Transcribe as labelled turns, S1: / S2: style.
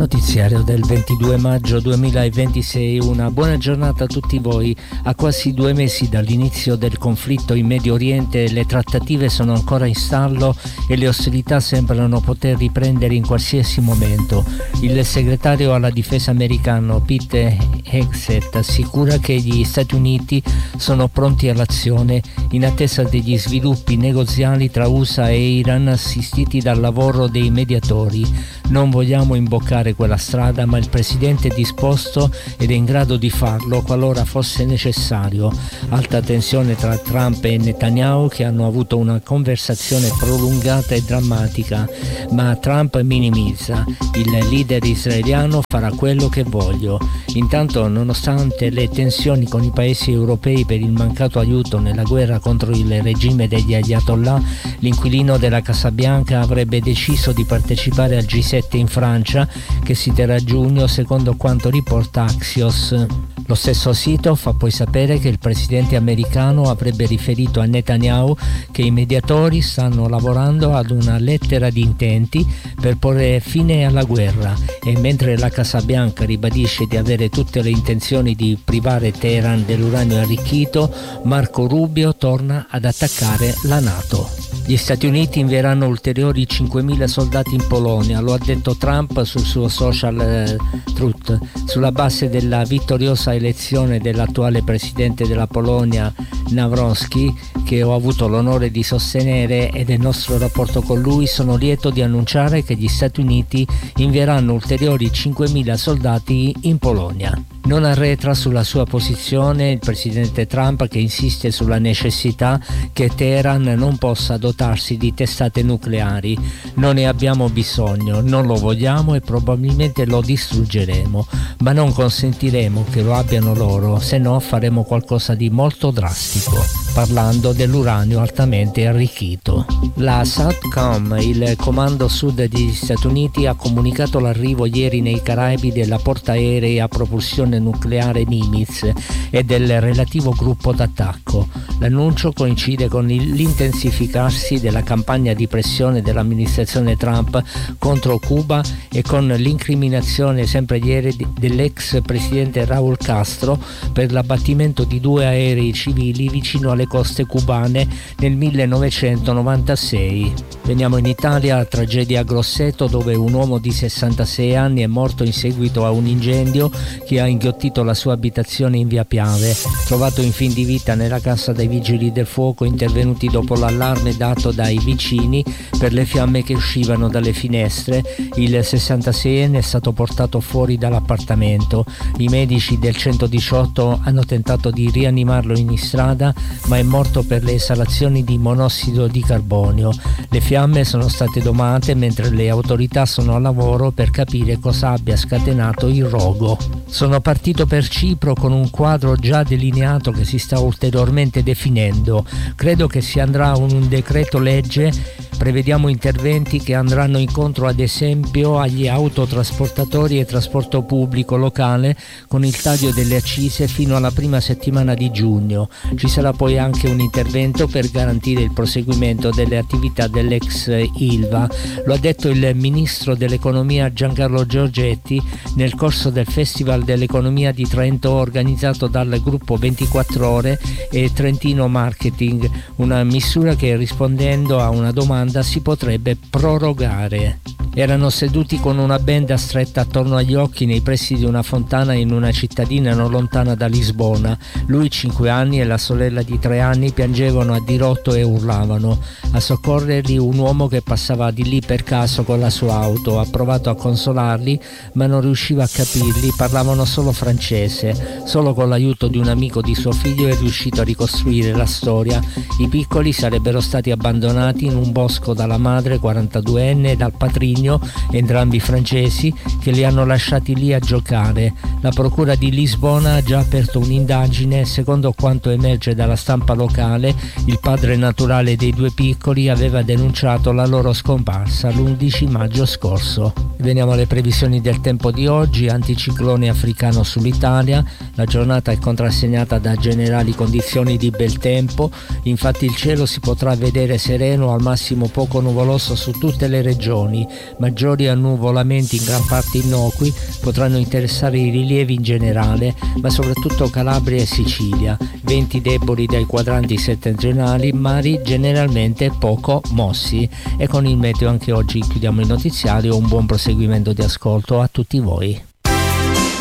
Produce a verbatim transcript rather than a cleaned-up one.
S1: Notiziario del ventidue maggio duemilaventisei, una buona giornata a tutti voi. A quasi due mesi dall'inizio del conflitto in Medio Oriente, le trattative sono ancora in stallo e le ostilità sembrano poter riprendere in qualsiasi momento. Il segretario alla difesa americano Pete Hegseth assicura che gli Stati Uniti sono pronti all'azione in attesa degli sviluppi negoziali tra U S A e Iran assistiti dal lavoro dei mediatori. Non vogliamo imboccare quella strada, ma il presidente è disposto ed è in grado di farlo qualora fosse necessario. Alta tensione tra Trump e Netanyahu, che hanno avuto una conversazione prolungata e drammatica, ma Trump minimizza. Il leader israeliano farà quello che voglio. Intanto, nonostante le tensioni con i paesi europei per il mancato aiuto nella guerra contro il regime degli Ayatollah, l'inquilino della Casa Bianca avrebbe deciso di partecipare al G sette in Francia, che si terrà a giugno, secondo quanto riporta Axios. Lo stesso sito fa poi sapere che il presidente americano avrebbe riferito a Netanyahu che i mediatori stanno lavorando ad una lettera di intenti per porre fine alla guerra, e mentre la Casa Bianca ribadisce di avere tutte le intenzioni di privare Teheran dell'uranio arricchito, Marco Rubio torna ad attaccare la NATO. Gli Stati Uniti invieranno ulteriori cinquemila soldati in Polonia, lo ha detto Trump sul suo social eh, Truth, sulla base della vittoriosa elezione dell'attuale presidente della Polonia Nawrocki, che ho avuto l'onore di sostenere, e del nostro rapporto con lui. Sono lieto di annunciare che gli Stati Uniti invieranno ulteriori cinquemila soldati in Polonia. Non arretra sulla sua posizione il presidente Trump, che insiste sulla necessità che Teheran non possa dotarsi di testate nucleari. Non ne abbiamo bisogno, non lo vogliamo e probabilmente lo distruggeremo, ma non consentiremo che lo abbiano loro, se no faremo qualcosa di molto drastico, parlando dell'uranio altamente arricchito. La SOUTHCOM, il comando sud degli Stati Uniti, ha comunicato l'arrivo ieri nei Caraibi della portaerei a propulsione nucleare Nimitz e del relativo gruppo d'attacco. L'annuncio coincide con l'intensificarsi della campagna di pressione dell'amministrazione Trump contro Cuba e con l'incriminazione sempre ieri dell'ex presidente Raúl Castro per l'abbattimento di due aerei civili vicino alle coste cubane nel millenovecentonovantasei. Veniamo in Italia, tragedia a Grosseto, dove un uomo di sessantasei anni è morto in seguito a un incendio che ha inghiottito la sua abitazione in via Piave. Trovato in fin di vita nella cassa dai vigili del fuoco intervenuti dopo l'allarme dato dai vicini per le fiamme che uscivano dalle finestre, il sessantaseienne è stato portato fuori dall'appartamento. I medici del centodiciotto hanno tentato di rianimarlo in strada, ma è morto per le esalazioni di monossido di carbonio. Le fiamme sono state domate mentre le autorità sono a lavoro per capire cosa abbia scatenato il rogo. Sono partito per Cipro con un quadro già delineato che si sta ulteriormente definendo. Credo che si andrà a un decreto legge. Prevediamo interventi che andranno incontro ad esempio agli autotrasportatori e trasporto pubblico locale, con il taglio delle accise fino alla prima settimana di giugno. Ci sarà poi anche un intervento per garantire il proseguimento delle attività dell'ex Ilva. Lo ha detto il ministro dell'economia Giancarlo Giorgetti nel corso del Festival dell'Economia di Trento organizzato dal gruppo ventiquattro ore e Trentino Marketing, una misura che, rispondendo a una domanda, si potrebbe prorogare. Erano seduti con una benda stretta attorno agli occhi nei pressi di una fontana in una cittadina non lontana da Lisbona. Lui, cinque anni, e la sorella di tre anni piangevano a dirotto e urlavano. A soccorrerli un uomo che passava di lì per caso con la sua auto. Ha provato a consolarli, ma non riusciva a capirli, parlavano solo francese. Solo con l'aiuto di un amico di suo figlio è riuscito a ricostruire la storia. I piccoli sarebbero stati abbandonati in un bosco dalla madre, quarantaduenne, e dal patrigno, entrambi francesi, che li hanno lasciati lì a giocare. La procura di Lisbona ha già aperto un'indagine. Secondo quanto emerge dalla stampa locale, il padre naturale dei due piccoli aveva denunciato la loro scomparsa l'undici maggio scorso. Veniamo alle previsioni del tempo di oggi. Anticiclone africano sull'Italia. La giornata è contrassegnata da generali condizioni di bel tempo. Infatti il cielo si potrà vedere sereno, al massimo poco nuvoloso su tutte le regioni. Maggiori annuvolamenti in gran parte innocui potranno interessare i rilievi in generale, ma soprattutto Calabria e Sicilia. Venti deboli dai quadranti settentrionali, mari generalmente poco mossi. E con il meteo anche oggi chiudiamo il notiziario. Un buon proseguimento di ascolto a tutti voi.